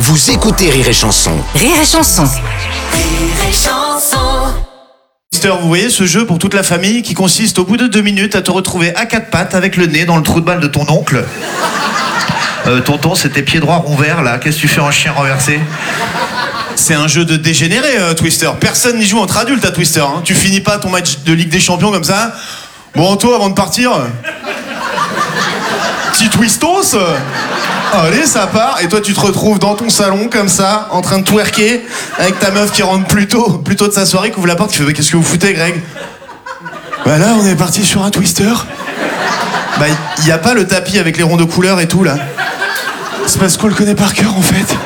Vous écoutez Rire et Chanson. Rire et Chanson. Rire et Chanson. Vous voyez ce jeu pour toute la famille qui consiste au bout de 2 minutes à te retrouver à 4 pattes avec le nez dans le trou de balle de ton oncle. Tonton, c'est tes pieds droits ronds verts là, qu'est-ce que tu fais en chien renversé? C'est un jeu de dégénéré, Twister. Personne n'y joue entre adultes à Twister. Hein. Tu finis pas ton match de Ligue des Champions comme ça. Bon, Anto, avant de partir, petit twistos. Allez, ça part. Et toi, tu te retrouves dans ton salon comme ça, en train de twerker, avec ta meuf qui rentre plus tôt de sa soirée, qui ouvre la porte, qui fait: mais qu'est-ce que vous foutez, Greg? Bah là, on est parti sur un Twister. Bah, y a pas le tapis avec les ronds de couleur et tout là. C'est parce qu'on le connaît par cœur en fait.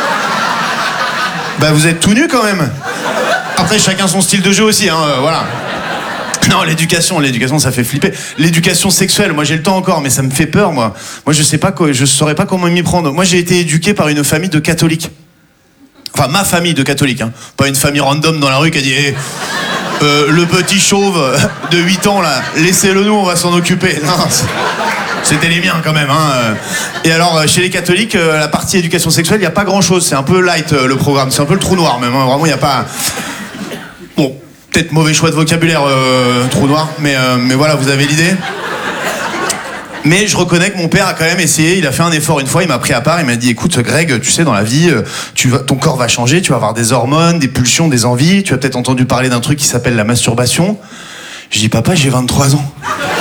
Bah vous êtes tout nus quand même. Après chacun son style de jeu aussi, hein, voilà. Non, l'éducation ça fait flipper. L'éducation sexuelle, moi j'ai le temps encore, mais ça me fait peur moi. Moi je saurais pas comment m'y prendre. Moi j'ai été éduqué par une famille de catholiques. Enfin ma famille de catholiques, hein. Pas une famille random dans la rue qui a dit hey, le petit chauve de 8 ans là, laissez-le nous, on va s'en occuper. Non, c'était les miens quand même, hein. Et alors chez les catholiques, la partie éducation sexuelle, il n'y a pas grand chose, c'est un peu light le programme, c'est un peu le trou noir même, hein. Vraiment il n'y a pas... Bon, peut-être mauvais choix de vocabulaire, trou noir, mais voilà, vous avez l'idée. Mais je reconnais que mon père a quand même essayé, il a fait un effort une fois, il m'a pris à part, il m'a dit: écoute Greg, tu sais dans la vie, ton corps va changer, tu vas avoir des hormones, des pulsions, des envies, tu as peut-être entendu parler d'un truc qui s'appelle la masturbation. Je dis: papa, j'ai 23 ans.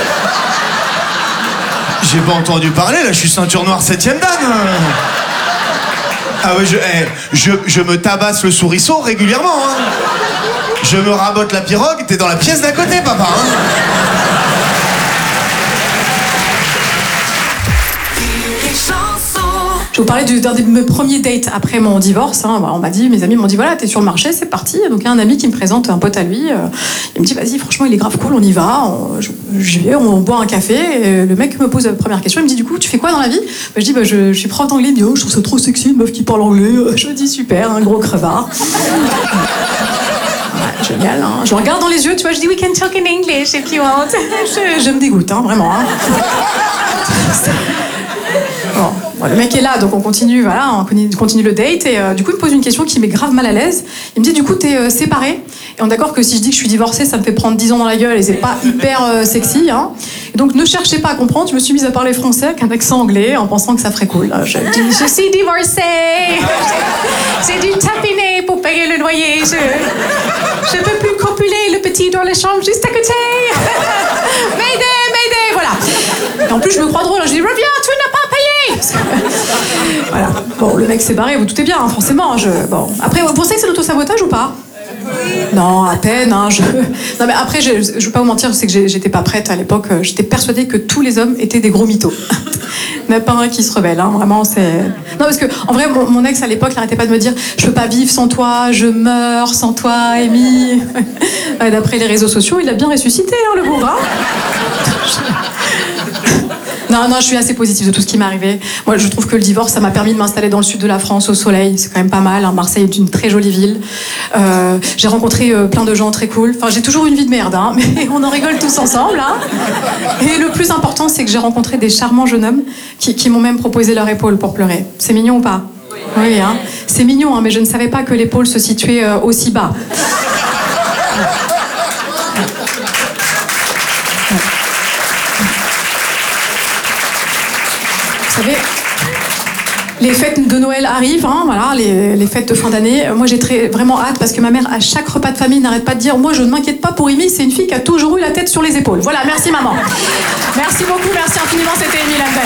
J'ai pas entendu parler, là je suis ceinture noire 7ème dan. Ah ouais, je me tabasse le souriceau régulièrement, hein. Je me rabote la pirogue, t'es dans la pièce d'à côté, papa, hein. Je vous parlais d'un de mes premiers dates après mon divorce. Hein. On m'a dit, mes amis m'ont dit: voilà, t'es sur le marché, c'est parti. Donc il y a un ami qui me présente un pote à lui. Il me dit: vas-y, franchement, il est grave cool, on y va. J'y vais, on boit un café. Et le mec me pose la première question. Il me dit: du coup, tu fais quoi dans la vie? Je dis: je suis prof d'anglais. Il me dit: oh, je trouve ça trop sexy, une meuf qui parle anglais. Je me dis: super, un gros crevard. Ouais, génial, hein. Je le regarde dans les yeux, tu vois, je dis: we can talk in English if you want. Je me dégoûte, hein, vraiment. Hein. Bon, le mec est là, donc on continue, voilà, on continue le date, et du coup il me pose une question qui met grave mal à l'aise. Il me dit: du coup t'es séparé? Et on est d'accord que si je dis que je suis divorcée, ça me fait prendre 10 ans dans la gueule et c'est pas hyper sexy, hein. Et donc ne cherchez pas à comprendre, je me suis mise à parler français avec un accent anglais en pensant que ça ferait cool. Je dis: je suis divorcée, j'ai dû tapiner pour payer le loyer, je peux plus copuler le petit dans la chambre juste à côté. Mayday, voilà. Et en plus je me crois drôle, je dis: reviens, tu n'as pas payé. Voilà. Bon, le mec s'est barré, vous doutez bien, hein, forcément. Bon. Après, vous pensez que c'est l'autosabotage ou pas? Non, à peine. Hein, Non, mais après, je vais pas vous mentir, je sais que j'étais pas prête à l'époque. J'étais persuadée que tous les hommes étaient des gros mythos. Il n'y en a pas un qui se rebelle, hein, vraiment, c'est... Non, parce que, en vrai, mon ex, à l'époque, il n'arrêtait pas de me dire: je peux pas vivre sans toi, je meurs sans toi, Amy. D'après les réseaux sociaux, il a bien ressuscité, hein, le bourrin. Non, je suis assez positive de tout ce qui m'est arrivé. Moi, je trouve que le divorce, ça m'a permis de m'installer dans le sud de la France, au soleil. C'est quand même pas mal. Hein. Marseille est une très jolie ville. J'ai rencontré plein de gens très cool. Enfin, j'ai toujours une vie de merde, hein, mais on en rigole tous ensemble. Hein. Et le plus important, c'est que j'ai rencontré des charmants jeunes hommes qui m'ont même proposé leur épaule pour pleurer. C'est mignon ou pas? Oui, hein. C'est mignon, hein, mais je ne savais pas que l'épaule se situait aussi bas. Vous savez, les fêtes de Noël arrivent, hein, voilà, les fêtes de fin d'année. Moi, j'ai vraiment hâte parce que ma mère, à chaque repas de famille, n'arrête pas de dire: moi, je ne m'inquiète pas pour Amy, c'est une fille qui a toujours eu la tête sur les épaules. Voilà, merci maman. Merci beaucoup, merci infiniment, c'était Amy Lambert.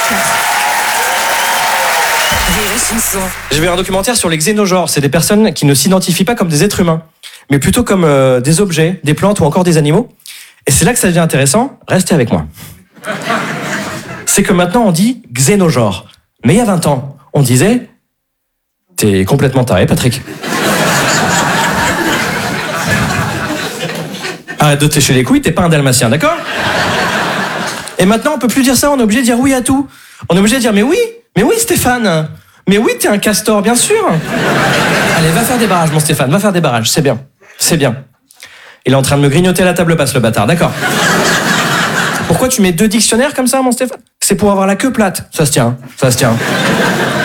J'ai vu un documentaire sur les xénogenres. C'est des personnes qui ne s'identifient pas comme des êtres humains, mais plutôt comme des objets, des plantes ou encore des animaux. Et c'est là que ça devient intéressant. Restez avec moi. C'est que maintenant on dit xénogenre. Mais il y a 20 ans, on disait: t'es complètement taré, Patrick. Arrête de te lécher les couilles, t'es pas un dalmatien, d'accord? Et maintenant on peut plus dire ça, on est obligé de dire oui à tout. On est obligé de dire mais oui Stéphane. Mais oui, t'es un castor, bien sûr. Allez, va faire des barrages, mon Stéphane, va faire des barrages, c'est bien. C'est bien. Il est en train de me grignoter la table basse, le bâtard, d'accord. Pourquoi tu mets 2 dictionnaires comme ça, mon Stéphane? C'est pour avoir la queue plate. Ça se tient, ça se tient.